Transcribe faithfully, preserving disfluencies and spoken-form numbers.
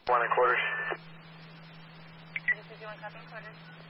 One and quarters. This is you on copy and quarters.